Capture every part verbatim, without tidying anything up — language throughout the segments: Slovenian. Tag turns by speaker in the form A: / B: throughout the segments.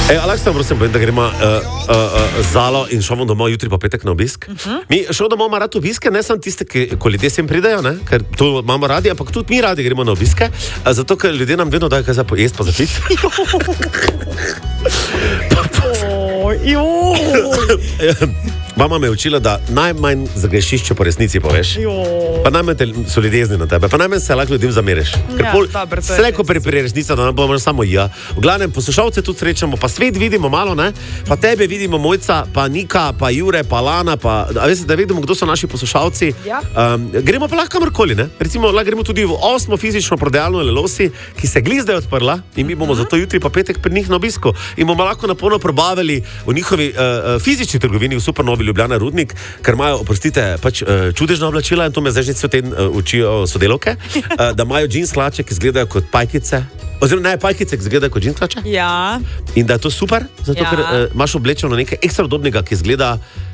A: Ej, Aleksa, prosim, povem, da gremo uh, uh, uh, zalo in šovom domov jutri pa petek na obisk. Uh -huh. Mi šov domov ima rad obiske, ne samo tiste, ki, ko ljudje sem pridejo, ne? Ker to imamo radi, ampak tudi mi radi gremo na obiske, uh, zato ker ljudje nam vedno dajo kaj za pojesti, pa za piti. Mama me je učila, da najmanj zagrešiš, če po resnici poveš. Pa najmanj so ljudje jezni na tebe, pa najmanj se lahko ljudem zameriš.
B: Ja, dobro, to je
A: slejko pri, pri resnici, da ne bomo samo ja. V glavnem, poslušalce tudi srečamo, pa svet vidimo malo, ne? Pa tebe vidimo, Mojca, pa Nika, pa Jure, pa Lana, pa da, veste, da vidimo, kdo so naši poslušalci.
B: Ja.
A: Um, gremo pa lahko kamorkoli, ne? Recimo, lahko gremo tudi v osmo fizično prodajalno Lelosi, ki se glizda je odprla in mi bomo uh -huh. zato jutri pa petek pri njih na obisku in bomo lahko napolno probavili v njihovi uh, fizični trgovini v Supernovi Ljubljana Rudnik, ker imajo, oprostite, pač uh, čudežna oblačila in to me zdaj že cel teden uh, učijo sodelavke, uh, da imajo džins hlače, ki izgledajo kot pajkice, oziroma ne pajkice, ki izgledajo kot džins hlače.
B: Ja.
A: In da je to super, zato ja. ker uh, imaš oblečeno nekaj ekstra udobnega, ki izgleda,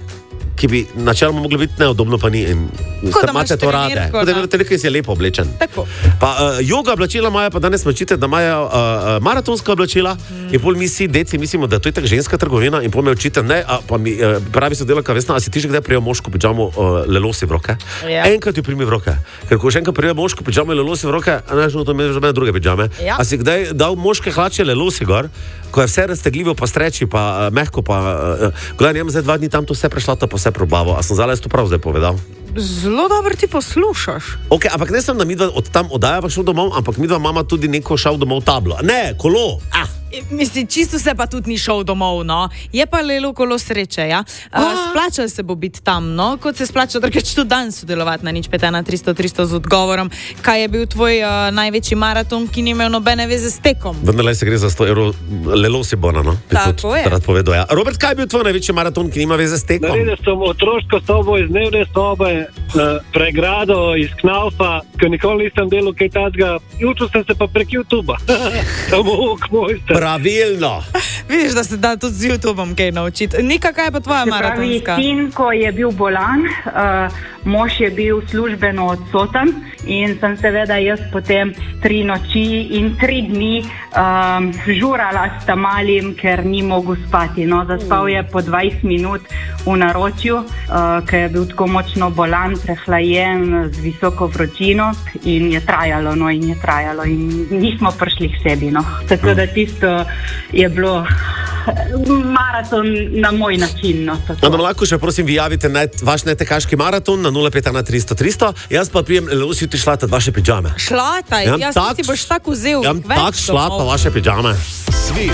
A: ki bi načeloma moglo biti neudobno, pa ni. In imate to rade. Kot da imate nekaj, ki je lepo oblečen.
B: Tako.
A: Pa uh, joga oblačila imajo, pa danes mečite, da imajo uh, uh, maratonska oblačila mm. in pol mi si, deci, mislimo, da to je tak ženska trgovina in pol me učite, ne, a, pa mi uh, pravi sodelavka, Vesna, a si ti že kdaj prijel moško pidžamo uh, Lelosi v roke?
B: Ja.
A: Enkrat jo primi v roke. Ker ko še enkrat prijel moško pidžamo Lelosi v roke, a ne, to me že druge pidžame.
B: Ja.
A: A si kdaj dal moške hlače Lelosi gor, ko je vse raztegljivo, pa streči, pa uh, mehko, pa uh, gledaj, imam zdaj dva dni tam to vse prešlato, pa vse probavo. A sem zdaj to prav zdaj povedal?
B: Zelo dobro ti poslušaš.
A: Okay, ampak ne sem, da mi dva od tam oddajava šel domov, ampak mi dva mama tudi neko šel domov tablo. Ne, kolo. Ah.
B: Mislim, čisto se pa tudi ni šel domov, no. Je pa Lelo kolo sreče, ja. Uh, splača se bo biti tam, no. Kot se splača, drugače tudi dan sodelovati na nič pet ena tristo tristo z odgovorom. Kaj je bil tvoj uh, največji maraton, ki ni imel nobene veze s tekom?
A: Vendar se gre za sto evrov Lelosi bona, no.
B: Tako je.
A: Povedal, ja. Robert, kaj je bil tvoj največji maraton, ki nima veze s tekom?
C: Naredil sem otroško sobo iz dnevne sobe, uh, pregrado iz Knaufa, ker nikoli nisem delal kaj takega. Učil sem se pa prek YouTubea. Samo ok mojster.
A: Pravilno.
B: Vidiš, da se da tudi z YouTubeom kaj naučiti. Nika, kaj je pa tvoja maratonska?
D: Pravi, sin, ko je bil bolan, uh, mož je bil službeno odsoten in sem seveda jaz potem tri noči in tri dni um, žurala s tamalim, ker ni mogel spati. No, zaspal je po dvajset minut v naročju, uh, ker je bil tako močno bolan, prehlajen z visoko vročino in je trajalo, no, in je trajalo in nismo prišli k sebi, no. Tako da tisto je bilo maraton na moj način, no.
A: No, lahko še prosim vi javite na vaš netekaški maraton na nula pet ena tristo tristo. Jaz pa prijem Lelosi jutri šlata vaše pidžame.
B: Šlata? Jaz ti boš tako vzel.
A: Jaz tak šlata vaše pidžame.